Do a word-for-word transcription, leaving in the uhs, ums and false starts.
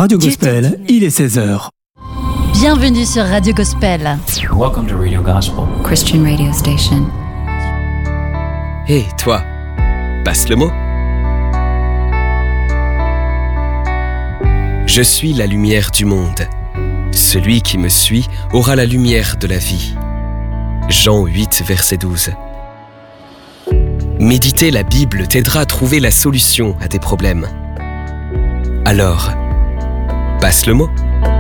Radio Gospel, il est seize heures. Bienvenue sur Radio Gospel. Welcome to Radio Gospel, Christian radio station. Hé, hey, toi, passe le mot. Je suis la lumière du monde. Celui qui me suit aura la lumière de la vie. Jean huit, verset douze. Méditer la Bible t'aidera à trouver la solution à tes problèmes. Alors, passe le mot.